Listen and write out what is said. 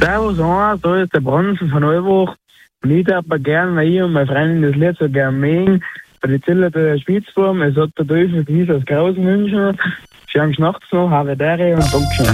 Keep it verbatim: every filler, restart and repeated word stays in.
Servus, Anna, da ist der Bronzen von Neuburg. Und ich darf aber gerne, weil ich und meine Freundin das Lied so gerne mögen, bei der Zille der Spitzform, es hat der Teufel gewiss als Grausen wünschen. Schönen Schnachts noch, habe Dere und Dankeschön.